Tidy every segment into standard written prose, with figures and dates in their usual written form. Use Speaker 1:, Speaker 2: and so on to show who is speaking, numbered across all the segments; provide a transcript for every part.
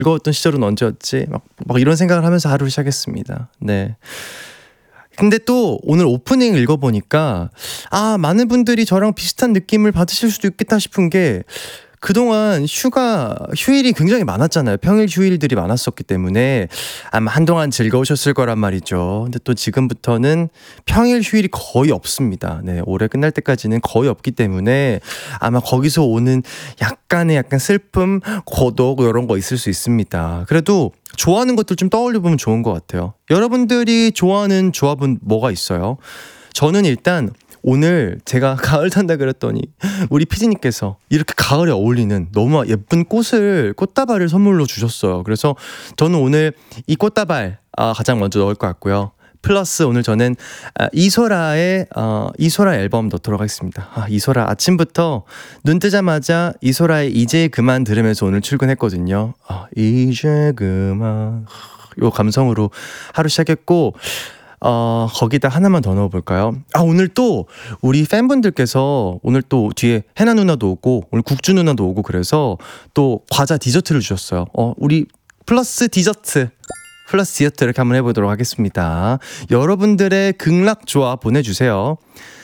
Speaker 1: 즐거웠던 시절은 언제였지? 막 이런 생각을 하면서 하루를 시작했습니다. 네. 근데 또 오늘 오프닝 읽어보니까 많은 분들이 저랑 비슷한 느낌을 받으실 수도 있겠다 싶은 게 그동안 휴일이 굉장히 많았잖아요. 평일 휴일들이 많았었기 때문에 아마 한동안 즐거우셨을 거란 말이죠. 근데 또 지금부터는 평일 휴일이 거의 없습니다. 네, 올해 끝날 때까지는 거의 없기 때문에 아마 거기서 오는 약간 슬픔, 고독 이런 거 있을 수 있습니다. 그래도 좋아하는 것들 좀 떠올려보면 좋은 것 같아요. 여러분들이 좋아하는 조합은 뭐가 있어요? 저는 일단 오늘 제가 가을 탄다 그랬더니 우리 피디님께서 이렇게 가을에 어울리는 너무 예쁜 꽃다발을 선물로 주셨어요. 그래서 저는 오늘 이 꽃다발 가장 먼저 넣을 것 같고요. 플러스 오늘 저는 이소라의 이소라 앨범 넣도록 하겠습니다. 이소라 아침부터 눈 뜨자마자 이소라의 이제 그만 들으면서 오늘 출근했거든요. 이제 그만 요 감성으로 하루 시작했고 거기다 하나만 더 넣어볼까요? 오늘 또 우리 팬분들께서 오늘 또 뒤에 해나 누나도 오고 오늘 국주 누나도 오고 그래서 또 과자 디저트를 주셨어요. 우리 플러스 디저트 이렇게 한번 해보도록 하겠습니다. 여러분들의 극락 조합 보내주세요.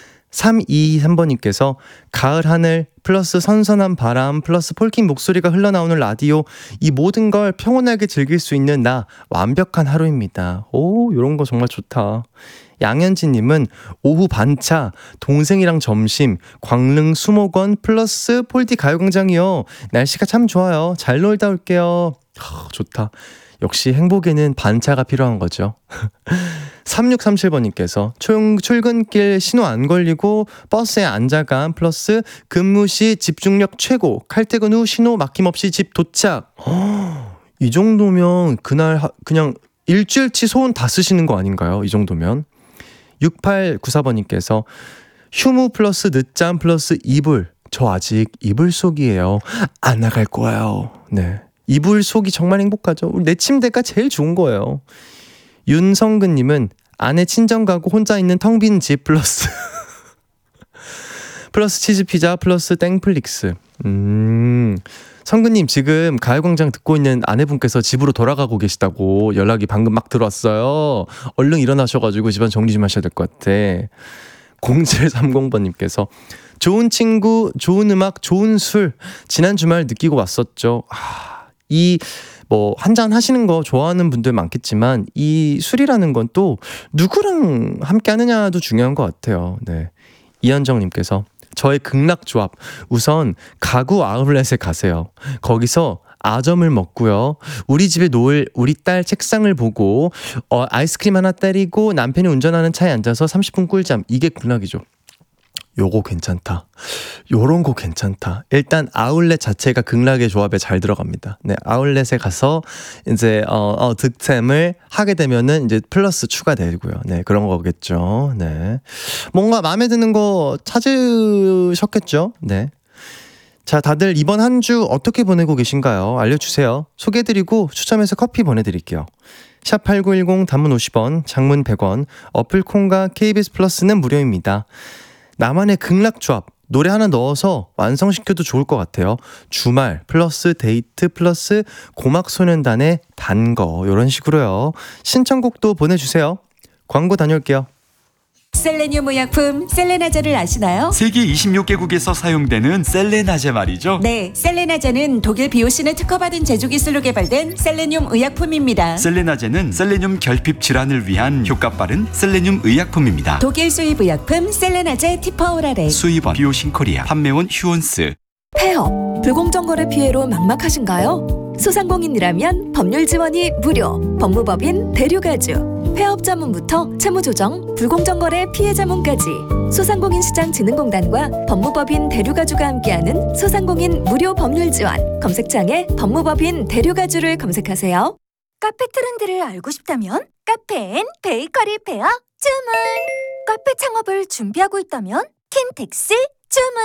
Speaker 1: 323번님께서 가을 하늘 플러스 선선한 바람 플러스 폴킴 목소리가 흘러나오는 라디오, 이 모든 걸 평온하게 즐길 수 있는 나 완벽한 하루입니다. 오, 이런 거 정말 좋다. 양현진님은 오후 반차 동생이랑 점심 광릉 수목원 플러스 폴디 가요광장이요. 날씨가 참 좋아요. 잘 놀다 올게요. 좋다. 역시 행복에는 반차가 필요한 거죠. 3637번님께서 출근길 신호 안 걸리고 버스에 앉아간 플러스 근무 시 집중력 최고, 칼퇴근 후 신호 막힘없이 집 도착. 이 정도면 그날 그냥 일주일치 소원 다 쓰시는 거 아닌가요? 이 정도면. 6894번님께서 휴무 플러스 늦잠 플러스 이불, 저 아직 이불 속이에요. 안 나갈 거예요. 네, 이불 속이 정말 행복하죠. 내 침대가 제일 좋은 거예요. 윤성근님은 아내 친정 가고 혼자 있는 텅 빈 집 플러스 플러스 치즈피자 플러스 땡플릭스. 성근님 지금 가요광장 듣고 있는 아내분께서 집으로 돌아가고 계시다고 연락이 방금 막 들어왔어요. 얼른 일어나셔가지고 집안 정리 좀 하셔야 될 것 같아. 0730번님께서 좋은 친구, 좋은 음악, 좋은 술 지난 주말 느끼고 왔었죠. 한잔 하시는 거 좋아하는 분들 많겠지만 이 술이라는 건 또 누구랑 함께 하느냐도 중요한 것 같아요. 네. 이현정님께서 저의 극락 조합, 우선 가구 아울렛에 가세요. 거기서 아점을 먹고요. 우리 집에 놓을 우리 딸 책상을 보고 아이스크림 하나 때리고 남편이 운전하는 차에 앉아서 30분 꿀잠. 이게 극락이죠. 요거 괜찮다. 요런 거 괜찮다. 일단 아울렛 자체가 극락의 조합에 잘 들어갑니다. 네, 아울렛에 가서 이제 득템을 하게 되면은 이제 플러스 추가되고요. 네, 그런 거겠죠. 네, 뭔가 마음에 드는 거 찾으셨겠죠. 네. 자, 다들 이번 한 주 어떻게 보내고 계신가요? 알려주세요. 소개해드리고 추첨해서 커피 보내드릴게요. 샵8910 단문 50원, 장문 100원, 어플 콩과 KBS 플러스는 무료입니다. 나만의 극락 조합, 노래 하나 넣어서 완성시켜도 좋을 것 같아요. 주말 플러스 데이트 플러스 고막소년단의 단거, 이런 식으로요. 신청곡도 보내주세요. 광고 다녀올게요.
Speaker 2: 셀레늄 의약품 셀레나제를 아시나요?
Speaker 3: 세계 26개국에서 사용되는 셀레나제 말이죠.
Speaker 2: 네, 셀레나제는 독일 BOC는 특허받은 제조기술로 개발된 셀레늄 의약품입니다.
Speaker 3: 셀레나제는 셀레늄 결핍 질환을 위한 효과 빠른 셀레늄 의약품입니다.
Speaker 2: 독일 수입 의약품 셀레나제 티퍼오라레.
Speaker 3: 수입원 비오신코리아, 판매원 휴원스.
Speaker 4: 폐업, 불공정거래 피해로 막막하신가요? 소상공인이라면 법률 지원이 무료, 법무법인 대류가주. 폐업 자문부터 채무조정, 불공정거래 피해 자문까지 소상공인시장진흥공단과 법무법인 대류가주가 함께하는 소상공인 무료 법률 지원. 검색창에 법무법인 대류가주를 검색하세요.
Speaker 5: 카페 트렌드를 알고 싶다면 카페 앤 베이커리 페어 주문. 카페 창업을 준비하고 있다면 킨텍스 주문.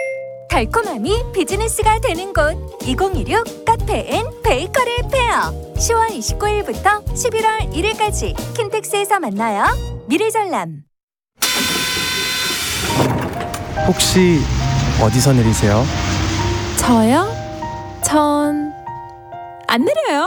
Speaker 5: 달콤함이 비즈니스가 되는 곳 2016 카페 앤 베이커리 페어 10월 29일부터 11월 1일까지 킨텍스에서 만나요. 미래전람.
Speaker 1: 혹시 어디서 내리세요?
Speaker 4: 저요? 전 안 내려요.